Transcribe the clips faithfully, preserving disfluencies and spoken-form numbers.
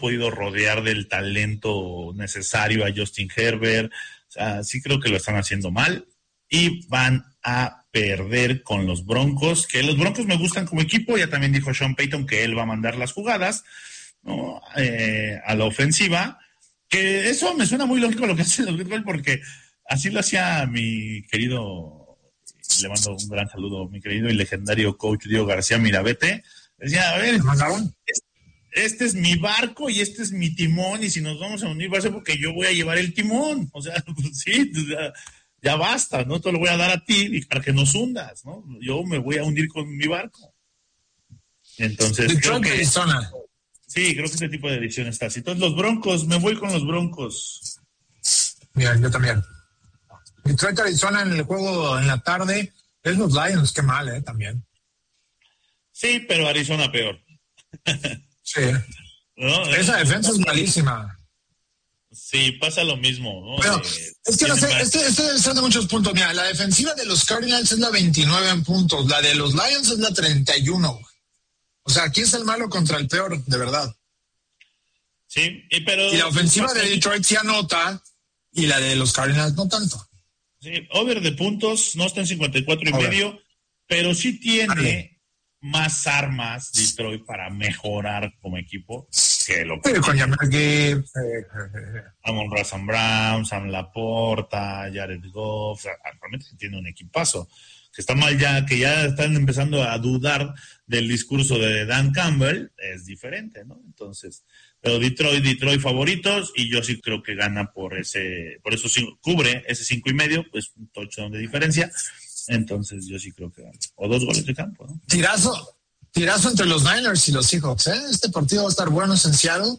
podido rodear del talento necesario a Justin Herbert. O sea, sí creo que lo están haciendo mal y van a perder con los Broncos, que los Broncos me gustan como equipo. Ya también dijo Sean Payton que él va a mandar las jugadas, ¿no? eh, a la ofensiva, que eso me suena muy lógico lo que hacen los Broncos, porque así lo hacía mi querido, le mando un gran saludo, mi querido y legendario coach Diego García Mirabete. Decía, a ver, este es mi barco y este es mi timón, y si nos vamos a unir va a ser porque yo voy a llevar el timón. O sea, pues sí, ya, ya basta, ¿no? Te lo voy a dar a ti para que nos hundas, ¿no? Yo me voy a hundir con mi barco. Entonces, creo que, sí, creo que este tipo de decisión está así. Entonces, los Broncos, me voy con los Broncos. Mira, yo también. Detroit, Arizona en el juego en la tarde. Es los Lions, qué mal, ¿eh? También. Sí, pero Arizona peor. Sí. ¿No? Esa defensa es malísima. Sí, pasa lo mismo, ¿no? Pero, eh, es que no sé, más... este, este debe ser de muchos puntos. Mira, la defensiva de los Cardinals es la veintinueve en puntos, la de los Lions es la treinta y uno. O sea, aquí es el malo contra el peor, de verdad. Sí, y, pero... Y la ofensiva de Detroit sí anota, y la de los Cardinals no tanto. Sí, over de puntos, no está en cincuenta y cuatro y over. Medio, pero sí tiene... Vale. Más armas Detroit para mejorar como equipo que lo que con tiene. Amon-Ra Saint Brown, Sam Laporta, Jared Goff, o sea, realmente tiene un equipazo. Que está mal ya, que ya están empezando a dudar del discurso de Dan Campbell, es diferente, ¿no? Entonces, pero Detroit, Detroit favoritos, y yo sí creo que gana por ese, por eso sí, cubre ese cinco y medio, pues un touchdown de diferencia. Entonces yo sí creo que gana. O dos goles de campo, ¿no? Tirazo, tirazo entre los Niners y los Seahawks, ¿eh? Este partido va a estar bueno en Seattle.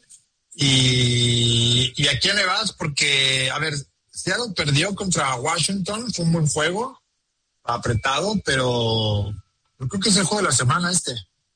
Y, ¿Y a quién le vas? Porque, a ver, Seattle perdió contra Washington, fue un buen juego, apretado, pero yo creo que es el juego de la semana este.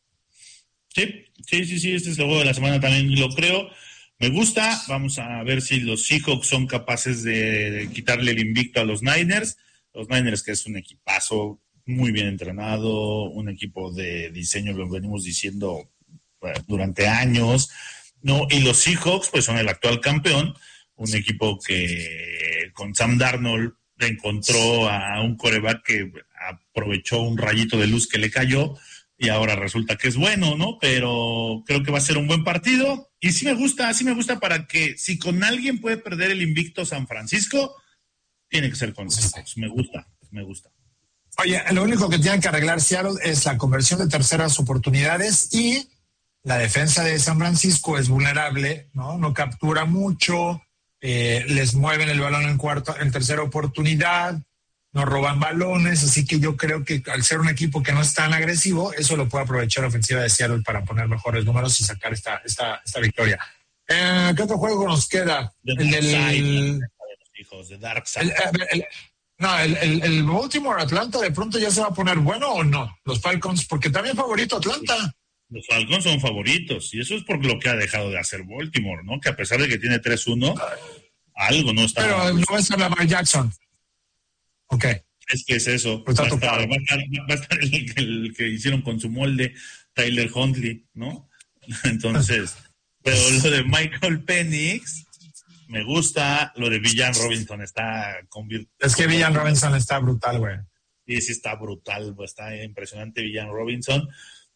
Sí, sí, sí, sí, este es el juego de la semana, también lo creo. Me gusta, vamos a ver si los Seahawks son capaces de, de quitarle el invicto a los Niners. Los Niners, que es un equipazo muy bien entrenado, un equipo de diseño, lo venimos diciendo bueno, durante años, ¿no? Y los Seahawks, pues son el actual campeón, un equipo que con Sam Darnold encontró a un quarterback que aprovechó un rayito de luz que le cayó y ahora resulta que es bueno, ¿no? Pero creo que va a ser un buen partido y sí me gusta, sí me gusta para que si con alguien puede perder el invicto San Francisco, tiene que ser con los Seahawks. Me gusta, me gusta. Oye, lo único que tienen que arreglar Seattle es la conversión de terceras oportunidades y la defensa de San Francisco es vulnerable, ¿no? No captura mucho, eh, les mueven el balón en cuarto, en tercera oportunidad, no roban balones, así que yo creo que al ser un equipo que no es tan agresivo, eso lo puede aprovechar la ofensiva de Seattle para poner mejores números y sacar esta, esta, esta victoria. Eh, ¿Qué otro juego nos queda? The el del... Hijos de Darkseid. El, el, el, no, el, el, el Baltimore Atlanta de pronto ya se va a poner bueno o no, los Falcons, porque también favorito Atlanta. Los Falcons son favoritos, y eso es por lo que ha dejado de hacer Baltimore, ¿no? Que a pesar de que tiene tres uno, algo no está. Pero no va a estar Lamar Jackson. Ok. Es que es eso. Pues va, a estar, va, a estar, va a estar el, el que hicieron con su molde, Tyler Huntley, ¿no? Entonces, pero lo de Michael Penix. Me gusta, lo de Villan Robinson está convirtiendo. Es que Villan Robinson está brutal, güey. Sí, sí está brutal, está impresionante Villan Robinson.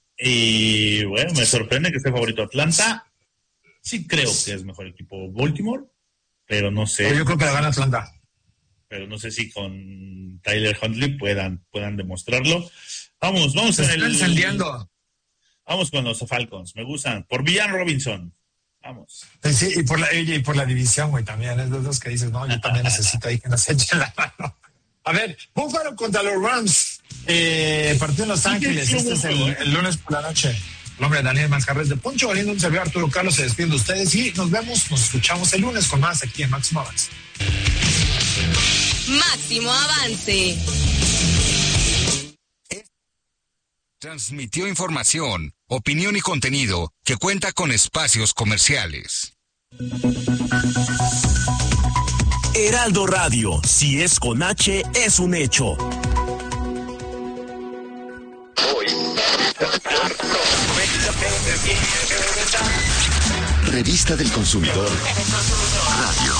Y bueno, me sorprende que esté favorito Atlanta. Sí creo que es mejor equipo Baltimore, pero no sé. Yo creo que la gana Atlanta. Pero no sé si con Tyler Huntley puedan, puedan demostrarlo. Vamos, vamos Se con está el. encendiendo. Vamos con los Falcons, me gustan. Por Villan Robinson. Vamos. Sí, y por la, y por la división, güey, también. Es de los que dices, no, yo también necesito ahí que nos echen la mano. A ver, Buffalo contra los Rams. Eh, partido en Los Ángeles. Este es el, el lunes por la noche. El nombre de Daniel Manjarres de Poncho Valiendo, un servidor Arturo Carlos, se despide de ustedes y nos vemos, nos escuchamos el lunes con más aquí en Máximo Avance. Máximo Avance. Transmitió información, opinión y contenido que cuenta con espacios comerciales. Heraldo Radio, si es con H, es un hecho. Revista del Consumidor Radio.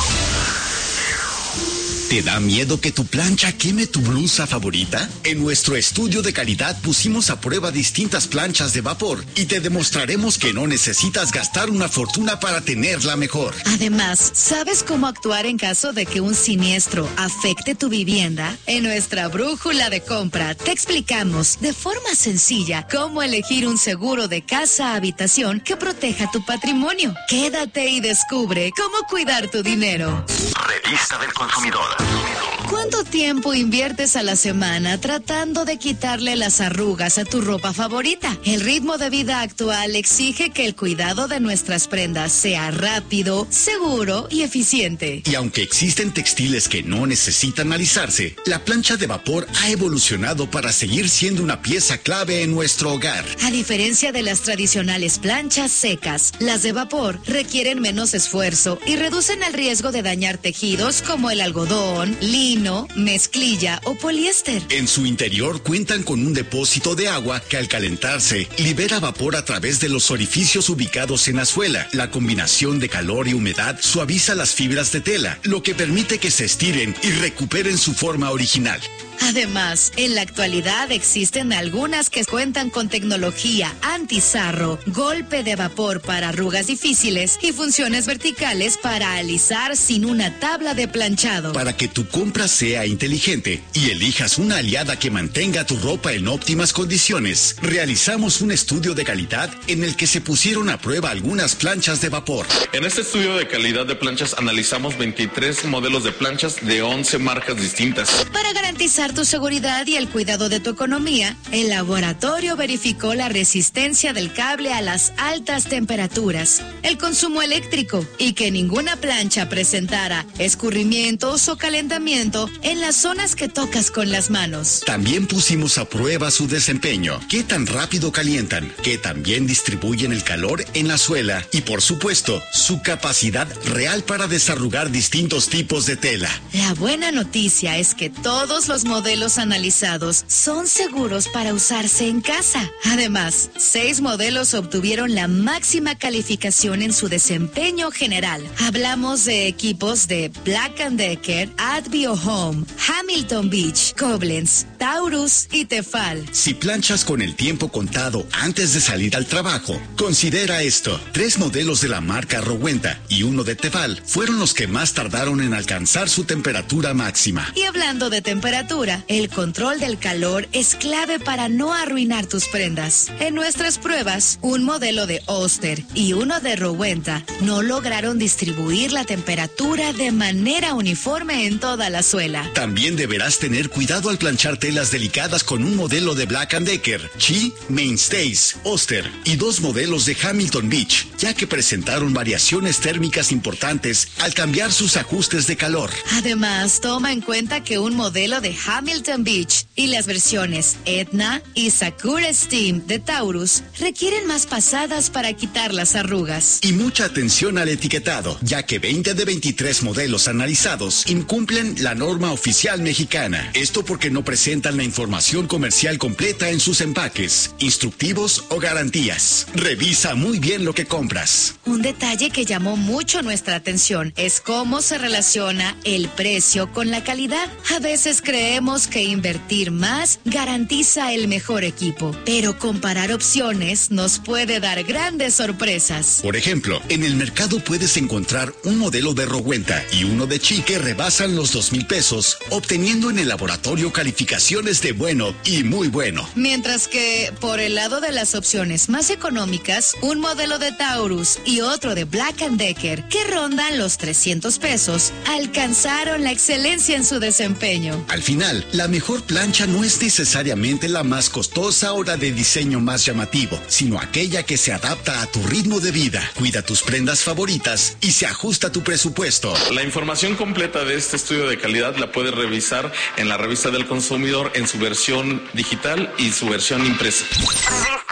¿Te da miedo que tu plancha queme tu blusa favorita? En nuestro estudio de calidad pusimos a prueba distintas planchas de vapor y te demostraremos que no necesitas gastar una fortuna para tenerla mejor. Además, ¿sabes cómo actuar en caso de que un siniestro afecte tu vivienda? En nuestra brújula de compra te explicamos de forma sencilla cómo elegir un seguro de casa-habitación que proteja tu patrimonio. Quédate y descubre cómo cuidar tu dinero. Revista del Consumidor. ¿Cuánto tiempo inviertes a la semana tratando de quitarle las arrugas a tu ropa favorita? El ritmo de vida actual exige que el cuidado de nuestras prendas sea rápido, seguro y eficiente. Y aunque existen textiles que no necesitan alisarse, la plancha de vapor ha evolucionado para seguir siendo una pieza clave en nuestro hogar. A diferencia de las tradicionales planchas secas, las de vapor requieren menos esfuerzo y reducen el riesgo de dañar tejidos como el algodón, lino, mezclilla o poliéster. En su interior cuentan con un depósito de agua que al calentarse libera vapor a través de los orificios ubicados en la suela. La combinación de calor y humedad suaviza las fibras de tela, lo que permite que se estiren y recuperen su forma original. Además, en la actualidad existen algunas que cuentan con tecnología anti-sarro, golpe de vapor para arrugas difíciles y funciones verticales para alisar sin una tabla de planchado. Para que tu compra sea inteligente y elijas una aliada que mantenga tu ropa en óptimas condiciones, realizamos un estudio de calidad en el que se pusieron a prueba algunas planchas de vapor. En este estudio de calidad de planchas analizamos veintitrés modelos de planchas de once marcas distintas. Para garantizar tu seguridad y el cuidado de tu economía, el laboratorio verificó la resistencia del cable a las altas temperaturas, el consumo eléctrico y que ninguna plancha presentara escurrimientos o calentamiento en las zonas que tocas con las manos. También pusimos a prueba su desempeño, qué tan rápido calientan, qué tan bien distribuyen el calor en la suela y, por supuesto, su capacidad real para desarrugar distintos tipos de tela. La buena noticia es que todos los modelos analizados son seguros para usarse en casa. Además, seis modelos obtuvieron la máxima calificación en su desempeño general. Hablamos de equipos de Black and Decker, Advio Home, Hamilton Beach, Koblenz, Taurus y Tefal. Si planchas con el tiempo contado antes de salir al trabajo, considera esto. Tres modelos de la marca Rowenta y uno de Tefal fueron los que más tardaron en alcanzar su temperatura máxima. Y hablando de temperatura, el control del calor es clave para no arruinar tus prendas. En nuestras pruebas, un modelo de Oster y uno de Rowenta no lograron distribuir la temperatura de manera uniforme en toda la suela. También deberás tener cuidado al planchar telas delicadas con un modelo de Black and Decker, Chi, Mainstays, Oster y dos modelos de Hamilton Beach, ya que presentaron variaciones térmicas importantes al cambiar sus ajustes de calor. Además, toma en cuenta que un modelo de Hamilton Beach y las versiones Etna y Sakura Steam de Taurus requieren más pasadas para quitar las arrugas. Y mucha atención al etiquetado, ya que veinte de veintitrés modelos analizados incumplen la norma oficial mexicana. Esto porque no presentan la información comercial completa en sus empaques, instructivos o garantías. Revisa muy bien lo que compras. Un detalle que llamó mucho nuestra atención es cómo se relaciona el precio con la calidad. A veces creemos que invertir más garantiza el mejor equipo, pero comparar opciones nos puede dar grandes sorpresas. Por ejemplo, en el mercado puedes encontrar un modelo de Rowenta y uno de Chi que rebasan los dos mil pesos, obteniendo en el laboratorio calificaciones de bueno y muy bueno. Mientras que, por el lado de las opciones más económicas, un modelo de Taurus y otro de Black and Decker, que rondan los trescientos pesos, alcanzaron la excelencia en su desempeño. Al final, la mejor plancha no es necesariamente la más costosa o la de diseño más llamativo, sino aquella que se adapta a tu ritmo de vida, cuida tus prendas favoritas y se ajusta a tu presupuesto. La información completa de este estudio de calidad la puedes revisar en la Revista del Consumidor en su versión digital y su versión impresa. Revista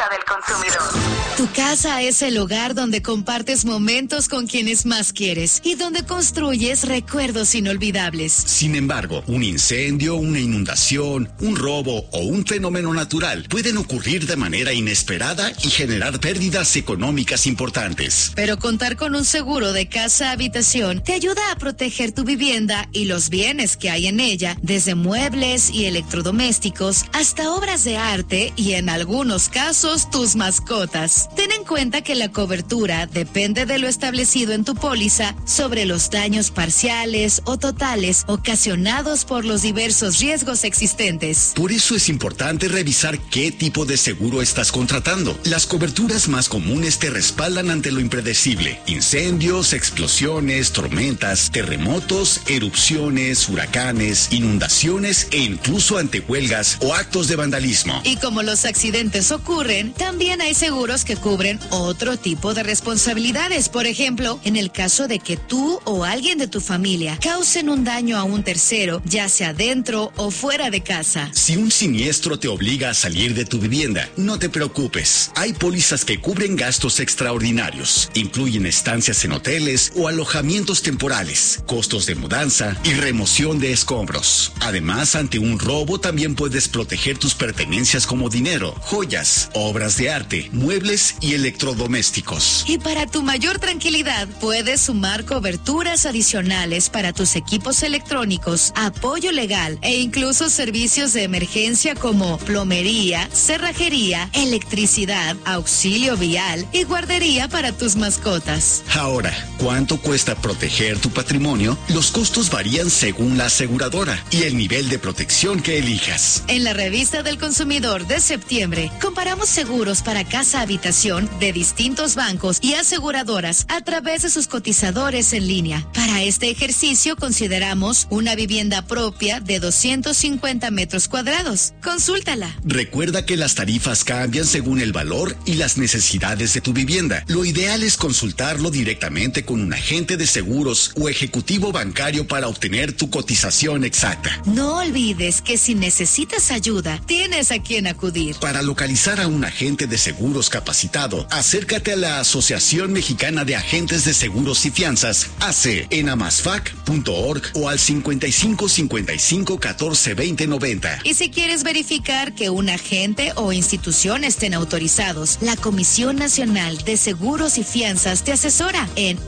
del consumidor. Tu casa es el hogar donde compartes momentos con quienes más quieres y donde construyes recuerdos inolvidables. Sin embargo, un incendio, una inundación, un robo o un fenómeno natural pueden ocurrir de manera inesperada y generar pérdidas económicas importantes. Pero contar con un seguro de casa-habitación te ayuda a proteger tu vivienda y los bienes que hay en ella, desde muebles y electrodomésticos hasta obras de arte y en algunos casos tus mascotas. Ten en cuenta que la cobertura depende de lo establecido en tu póliza sobre los daños parciales o totales ocasionados por los diversos riesgos existentes. Por eso es importante revisar qué tipo de seguro estás contratando. Las coberturas más comunes te respaldan ante lo impredecible: incendios, explosiones, tormentas, terremotos, erupciones, huracanes, inundaciones e incluso ante huelgas o actos de vandalismo. Y como los accidentes ocurren, también hay seguros que cubren otro tipo de responsabilidades. Por ejemplo, en el caso de que tú o alguien de tu familia causen un daño a un tercero, ya sea dentro o fuera de casa. Si un siniestro te obliga a salir de tu vivienda, no te preocupes. Hay pólizas que cubren gastos extraordinarios. Incluyen estancias en hoteles o alojamientos temporales, costos de mudanza y remoción de escombros. Además, ante un robo también puedes proteger tus pertenencias como dinero, joyas, obras de arte, muebles y electrodomésticos. Y para tu mayor tranquilidad, puedes sumar coberturas adicionales para tus equipos electrónicos, apoyo legal e incluso servicios de emergencia como plomería, cerrajería, electricidad, auxilio vial y guardería para tus mascotas. Ahora, ¿cuánto cuesta proteger tu patrimonio? Los costos varían según la aseguradora y el nivel de protección que elijas. En la revista del consumidor de septiembre, comparamos seguros para casa-habitación de distintos bancos y aseguradoras a través de sus cotizadores en línea. Para este ejercicio consideramos una vivienda propia de doscientos cincuenta metros cuadrados. Consúltala. Recuerda que las tarifas cambian según el valor y las necesidades de tu vivienda. Lo ideal es consultarlo directamente con un agente de seguros o ejecutivo bancario para obtener tu cotización exacta. No olvides que si necesitas ayuda, tienes a quien acudir. Para localizar a un agente de seguros capacitado, acércate a la Asociación Mexicana de Agentes de Seguros y Fianzas, A C, en amasfac punto org o al cincuenta y cinco cincuenta y cinco catorce veinte noventa. Y si quieres verificar que un agente o institución estén autorizados, la Comisión Nacional de Seguros y Fianzas te asesora en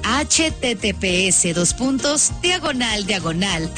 https dos puntos diagonal diagonal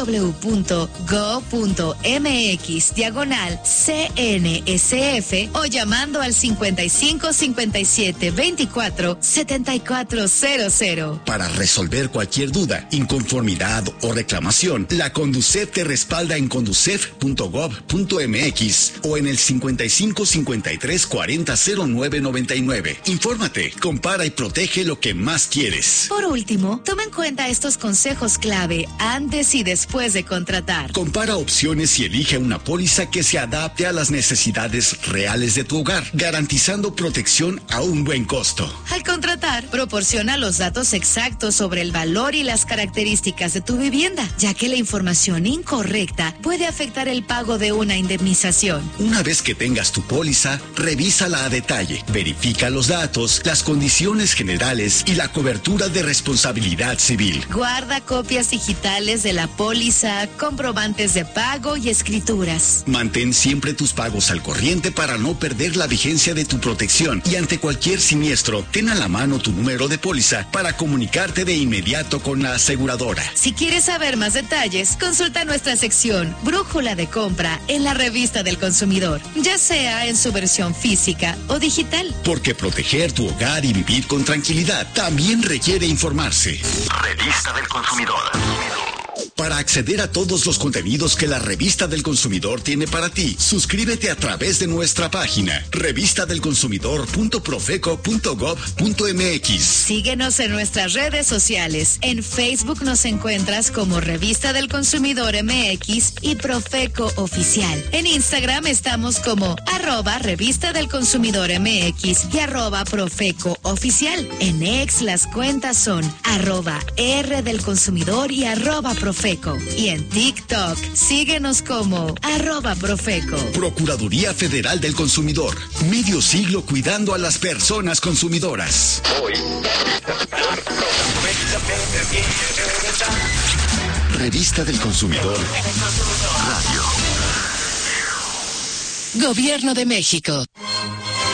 www.go.mx diagonal cnsf o llamando al cincuenta y cinco cincuenta y siete veinticuatro setenta y cuatro cero cero. Para resolver cualquier duda, inconformidad o reclamación, la Conducef te respalda en conducef punto gov punto mx o en el cincuenta y cinco cincuenta y tres cuarenta cero nueve noventa y nueve. Infórmate, compara y protege lo que más quieres. Por último, toma en cuenta estos consejos clave antes y después de contratar. Compara opciones y elige una póliza que se adapte a las necesidades reales de tu hogar, garantizando protección a un buen costo. Al contratar, proporciona los datos exactos sobre el valor y las características de tu vivienda, ya que la información incorrecta puede afectar el pago de una indemnización. Una vez que tengas tu póliza, revísala a detalle, verifica los datos, las condiciones generales y la cobertura de responsabilidad civil. Guarda copias digitales de la póliza, comprobantes de pago y escrituras. Mantén siempre tus pagos al corriente para no perder la vigencia de tu protección y ante cualquier siniestro, ten a la mano tu número de póliza para comunicarte de inmediato con la aseguradora. Si quieres saber más detalles, consulta nuestra sección Brújula de Compra en la Revista del Consumidor, ya sea en su versión física o digital. Porque proteger tu hogar y vivir con tranquilidad también requiere informarse. Revista del Consumidor. Para acceder a todos los contenidos que la Revista del Consumidor tiene para ti, suscríbete a través de nuestra página revista del consumidor punto profeco punto gov punto mx. Síguenos en nuestras redes sociales. En Facebook nos encuentras como Revista del Consumidor M X y Profeco Oficial. En Instagram estamos como arroba Revista del Consumidor M X y arroba Profeco Oficial. En X las cuentas son arroba R del Consumidor y arroba Profeco. Profeco. Y en TikTok, síguenos como arroba Profeco. Procuraduría Federal del Consumidor. Medio siglo cuidando a las personas consumidoras. Revista del Consumidor. Radio. Gobierno de México.